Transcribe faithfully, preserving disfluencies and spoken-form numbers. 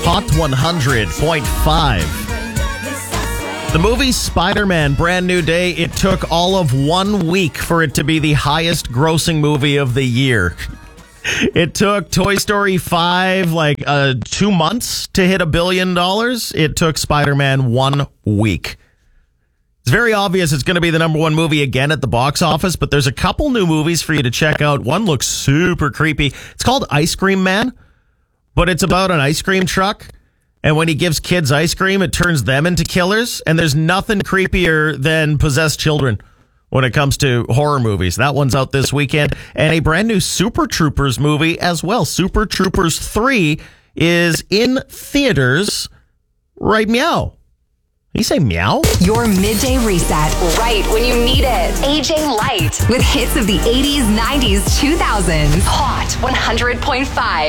Hot one hundred point five. The movie Spider-Man Brand New Day, it took all of one week for it to be the highest grossing movie of the year. It took Toy Story five like uh, two months to hit a billion dollars. It took Spider-Man one week. It's very obvious it's going to be the number one movie again at the box office, but there's a couple new movies for you to check out. One looks super creepy. It's called Ice Cream Man, but it's about an ice cream truck. And when he gives kids ice cream, it turns them into killers. And there's nothing creepier than possessed children when it comes to horror movies. That one's out this weekend. And a brand new Super Troopers movie as well. Super Troopers three is in theaters right meow. You say meow? Your midday reset, right when you need it. A J Light with hits of the eighties, nineties, two thousands. Hot one hundred point five.